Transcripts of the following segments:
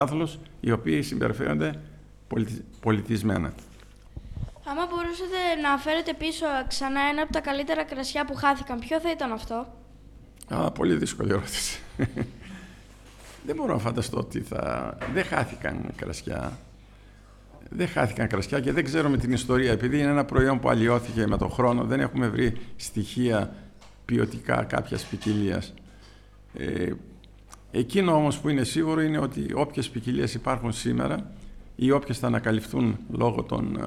άθλους, οι οποίοι συμπεριφέρονται πολιτισμένα. Άμα μπορούσατε να φέρετε πίσω ξανά ένα από τα καλύτερα κρασιά που χάθηκαν, ποιο θα ήταν αυτό? Πολύ δύσκολη ερώτηση. Δεν μπορώ να φανταστώ ότι δεν χάθηκαν κρασιά. Δεν χάθηκαν κρασιά και δεν ξέρουμε την ιστορία. Επειδή είναι ένα προϊόν που αλλοιώθηκε με τον χρόνο, δεν έχουμε βρει στοιχεία ποιοτικά κάποιας ποικιλίας. Εκείνο όμως που είναι σίγουρο είναι ότι όποιες ποικιλίες υπάρχουν σήμερα ή όποιες θα ανακαλυφθούν λόγω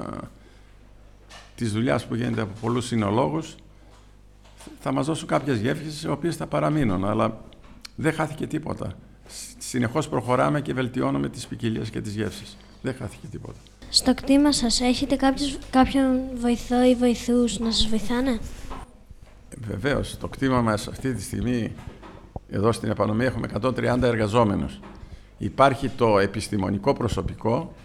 της δουλειάς που γίνεται από πολλούς συνολόγους, θα μας δώσουν κάποιες γεύσεις οι οποίες θα παραμείνουν, αλλά δεν χάθηκε τίποτα. Συνεχώς προχωράμε και βελτιώνουμε τις ποικιλίες και τις γεύσεις. Δεν χάθηκε τίποτα. Στο κτήμα σας έχετε κάποιον βοηθό ή βοηθούς να σας βοηθάνε? Βεβαίως. Στο κτήμα μας αυτή τη στιγμή, εδώ στην Επανομή, έχουμε 130 εργαζόμενους. Υπάρχει το επιστημονικό προσωπικό,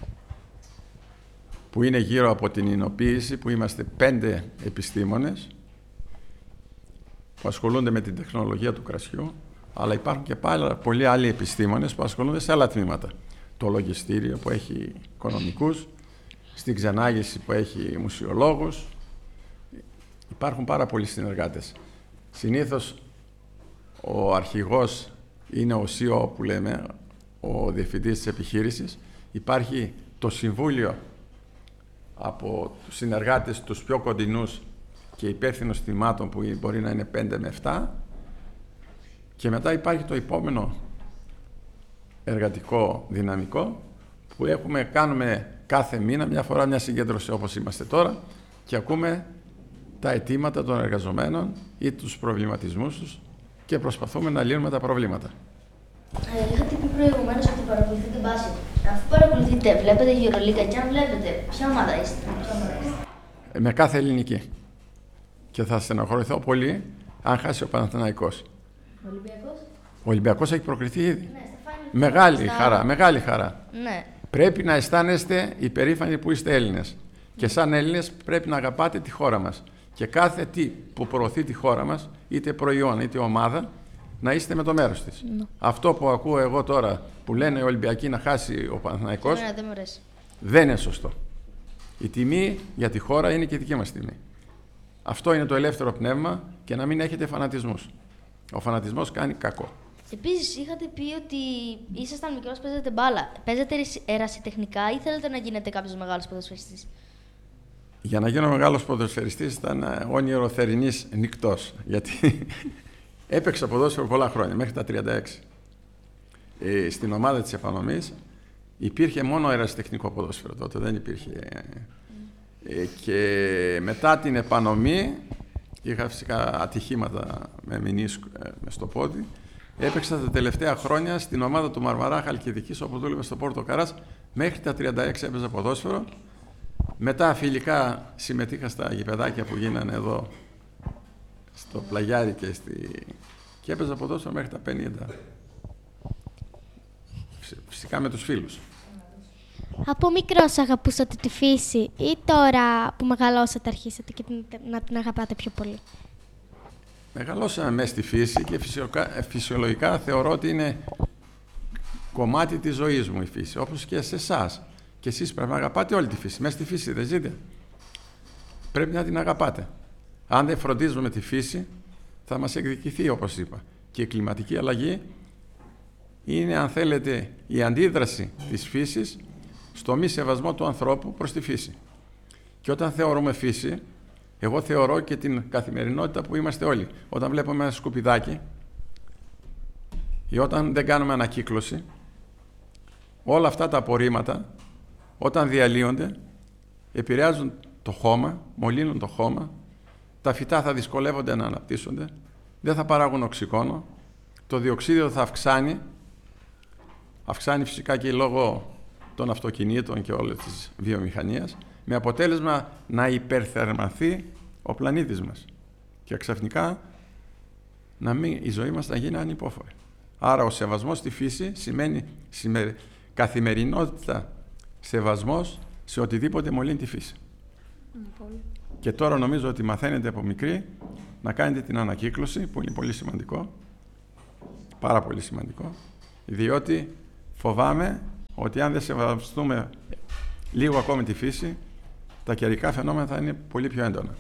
που είναι γύρω από την εινοποίηση, που είμαστε 5 επιστήμονες που ασχολούνται με την τεχνολογία του κρασιού, αλλά υπάρχουν και πάρα πολλοί άλλοι επιστήμονες που ασχολούνται σε άλλα τμήματα. Το λογιστήριο που έχει οικονομικούς, στην ξενάγηση που έχει μουσιολόγους. Υπάρχουν πάρα πολλοί συνεργάτες. Συνήθως ο αρχηγός είναι ο CEO που λέμε, ο διευθυντής της επιχείρησης. Υπάρχει το συμβούλιο από τους συνεργάτες, τους πιο κοντινούς και υπεύθυνους τμήματων που μπορεί να είναι 5 με 7, και μετά υπάρχει το επόμενο εργατικό δυναμικό που κάνουμε κάθε μήνα μια φορά μια συγκέντρωση όπως είμαστε τώρα και ακούμε τα αιτήματα των εργαζομένων ή τους προβληματισμούς τους και προσπαθούμε να λύνουμε τα προβλήματα. Είχατε πει προηγουμένως ότι παρακολουθείτε μπάσκετ. Αφού παρακολουθείτε, βλέπετε Euroliga και αν βλέπετε, ποια ομάδα είστε? Με κάθε ελληνική. Και θα στεναχωρηθώ πολύ αν χάσει ο Παναθηναϊκός. Ο Ολυμπιακός? Ο Ολυμπιακός έχει προκριθεί ήδη. Ναι, στα Final Μεγάλη χαρά, μεγάλη χαρά. Ναι. Πρέπει να αισθάνεστε υπερήφανοι που είστε Έλληνες. Και σαν Έλληνες πρέπει να αγαπάτε τη χώρα μας. Και κάθε τι που προωθεί τη χώρα μας, είτε προϊόν είτε ομάδα, να είστε με το μέρος της. Αυτό που ακούω εγώ τώρα που λένε οι Ολυμπιακοί να χάσει ο Παναθηναϊκός, Δεν μου αρέσει. δεν είναι σωστό. Η τιμή για τη χώρα είναι και η δική μας τιμή. Αυτό είναι το ελεύθερο πνεύμα και να μην έχετε φανατισμούς. Ο φανατισμός κάνει κακό. Επίσης, είχατε πει ότι ήσασταν μικρός, παίζετε μπάλα. Παίζετε ερασιτεχνικά ή θέλετε να γίνετε κάποιος μεγάλος ποδοσφαιριστής? Για να γίνω μεγάλος ποδοσφαιριστής ήταν όνειρο θερινής νυχτός. Γιατί έπαιξα ποδόσφαιρο πολλά χρόνια, μέχρι τα 36. Στην ομάδα της Επανομής υπήρχε μόνο ερασιτεχνικό ποδόσφαιρο τότε, δεν υπήρχε. Και μετά την Επανομή είχα φυσικά ατυχήματα με μηνύσκο στο πόδι. Έπαιξα τα τελευταία χρόνια στην ομάδα του Μαρμαρά Χαλκιδικής, όπου δούλευα στο Πόρτο Καράς. Μέχρι τα 36 έπαιζα ποδόσφαιρο. Μετά φιλικά συμμετείχα στα γηπεδάκια που γίνανε εδώ στο Πλαγιάρι και έπαιζα ποδόσφαιρο μέχρι τα 50. Φυσικά με τους φίλους. Από μικρός αγαπούσατε τη φύση ή τώρα που μεγαλώσατε αρχίσατε και να την αγαπάτε πιο πολύ? Μεγαλώσαμε μέσα στη φύση και φυσιολογικά θεωρώ ότι είναι κομμάτι της ζωής μου η φύση, όπως και σε εσάς. Και εσείς πρέπει να αγαπάτε όλη τη φύση. Μέσα στη φύση δεν ζείτε. Πρέπει να την αγαπάτε. Αν δεν φροντίζουμε τη φύση, θα μας εκδικηθεί, όπως είπα. Και η κλιματική αλλαγή είναι, αν θέλετε, η αντίδραση της φύσης στο μη σεβασμό του ανθρώπου προς τη φύση. Και όταν θεωρούμε φύση, εγώ θεωρώ και την καθημερινότητα που είμαστε όλοι. Όταν βλέπουμε ένα σκουπιδάκι ή όταν δεν κάνουμε ανακύκλωση, όλα αυτά τα απορρίμματα, όταν διαλύονται, επηρεάζουν το χώμα, μολύνουν το χώμα, τα φυτά θα δυσκολεύονται να αναπτύσσονται, δεν θα παράγουν οξυγόνο, το διοξείδιο θα αυξάνει φυσικά και λόγω των αυτοκινήτων και όλης της βιομηχανίας, με αποτέλεσμα να υπερθερμανθεί ο πλανήτης μας και ξαφνικά η ζωή μας να γίνει ανυπόφορη. Άρα ο σεβασμός στη φύση σημαίνει καθημερινότητα, σεβασμός σε οτιδήποτε μολύνει τη φύση. Και τώρα νομίζω ότι μαθαίνετε από μικρή να κάνετε την ανακύκλωση, που είναι πολύ σημαντικό, πάρα πολύ σημαντικό, διότι φοβάμαι ότι αν δεν σεβαστούμε λίγο ακόμη τη φύση, τα καιρικά φαινόμενα θα είναι πολύ πιο έντονα.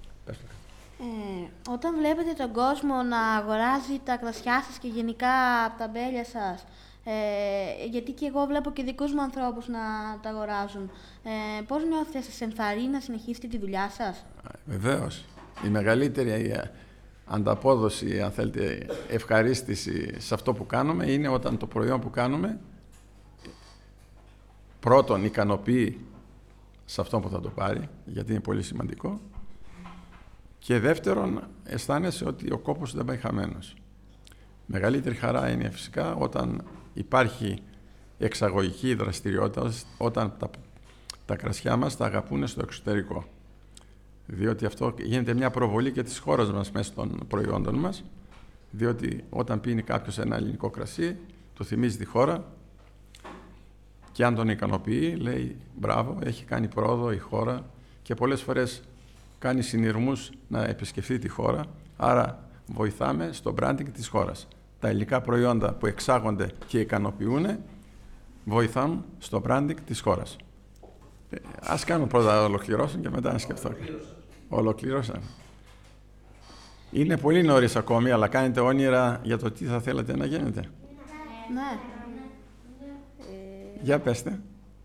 Όταν βλέπετε τον κόσμο να αγοράζει τα κρασιά σας και γενικά τα μπέλια σας, γιατί και εγώ βλέπω και δικούς μου ανθρώπους να τα αγοράζουν, πώς νιώθετε, σας ενθαρρύνει να συνεχίσετε τη δουλειά σας? Βεβαίως. Η μεγαλύτερη ανταπόδοση, αν θέλετε, ευχαρίστηση σε αυτό που κάνουμε είναι όταν το προϊόν που κάνουμε πρώτον ικανοποιεί σε αυτό που θα το πάρει, γιατί είναι πολύ σημαντικό, και δεύτερον αισθάνεσαι ότι ο κόπος δεν πάει χαμένος. Μεγαλύτερη χαρά είναι φυσικά όταν υπάρχει εξαγωγική δραστηριότητα, όταν τα κρασιά μας τα αγαπούν στο εξωτερικό. Διότι αυτό γίνεται μια προβολή και της χώρας μας μέσα των προϊόντων μας, διότι όταν πίνει κάποιος ένα ελληνικό κρασί, του θυμίζει τη χώρα και αν τον ικανοποιεί, λέει μπράβο, έχει κάνει πρόοδο η χώρα και πολλές φορές κάνει συνειρμούς να επισκεφτεί τη χώρα, άρα βοηθάμε στο branding της χώρας. Τα υλικά προϊόντα που εξάγονται και ικανοποιούν βοηθάν στο branding της χώρας. Ας κάνουν πρώτα ολοκληρώσουν και μετά να σκεφτώ. Ολοκληρώσαν. Είναι πολύ νωρίς ακόμη, αλλά κάνετε όνειρα για το τι θα θέλατε να γίνετε. Ναι. Για πέστε.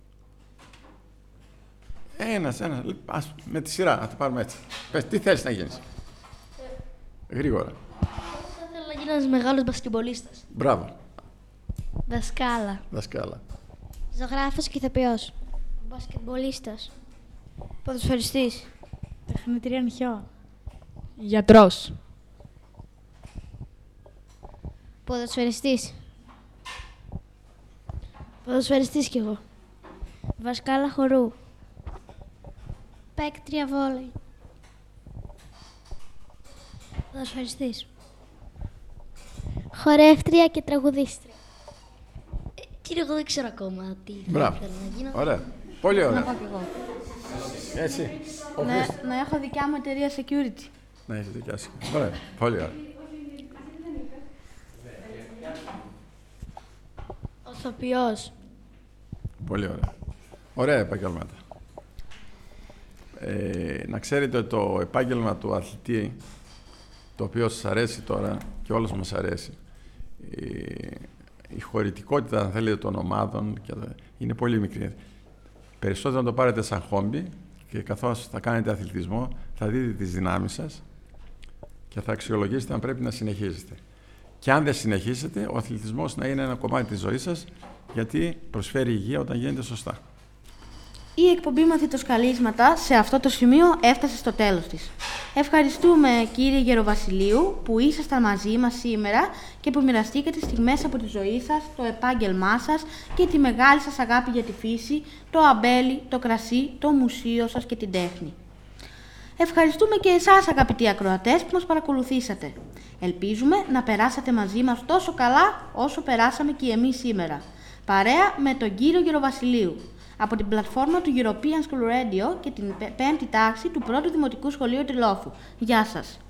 Ένας. Με τη σειρά, να το πάρουμε έτσι. Πες, τι θέλεις να γίνεις. Γρήγορα. Θα ήθελα να γίνω ένας μεγάλος μπασκετμπολίστας. Μπράβο. Δασκάλα. Ζωγράφος και ηθοποιός. Μπασκετμπολίστας. Ποδοσφαιριστής. Τεχνητρία νυχιό. Γιατρός. Ποδοσφαιριστής. Ποδοσφαιριστής κι εγώ. Δασκάλα χορού. Παίκτρια βόλεϊ. Ποδοσφαιριστής. Χορεύτρια και τραγουδίστρια. Κύριε, εγώ δεν ξέρω ακόμα τι θα Μπράβο. ήθελα να γίνω. Ωραία. Πολύ Να ωραία. πάω κι εγώ. Έτσι. Να έχω δικιά μου εταιρεία security. Να έχετε δικιά σας. Ωραία. Πολύ ωραία. Ηθοποιός. Πολύ ωραία. Ωραία επαγγελμάτα. Να ξέρετε ότι το επάγγελμα του αθλητή, το οποίο σας αρέσει τώρα και όλος μας αρέσει, η χωρητικότητα, αν θέλετε, των ομάδων είναι πολύ μικρή. Περισσότερο να το πάρετε σαν χόμπι και καθώς θα κάνετε αθλητισμό, θα δείτε τις δυνάμεις σας και θα αξιολογήσετε αν πρέπει να συνεχίσετε. Και αν δεν συνεχίσετε, ο αθλητισμός να είναι ένα κομμάτι της ζωής σας, γιατί προσφέρει υγεία όταν γίνεται σωστά. Η εκπομπή Μαθητοσκαλίσματα σε αυτό το σημείο έφτασε στο τέλος της. Ευχαριστούμε κύριε Γεροβασιλείου που ήσασταν μαζί μας σήμερα και που μοιραστήκατε στιγμές από τη ζωή σας, το επάγγελμά σας και τη μεγάλη σας αγάπη για τη φύση, το αμπέλι, το κρασί, το μουσείο σας και την τέχνη. Ευχαριστούμε και εσάς αγαπητοί ακροατές που μας παρακολουθήσατε. Ελπίζουμε να περάσατε μαζί μας τόσο καλά όσο περάσαμε και εμείς σήμερα. Παρέα με τον κύριο Γεροβασιλείου από την πλατφόρμα του European School Radio και την 5η τάξη του 1ου Δημοτικού Σχολείου Τριλόφου. Γεια σας!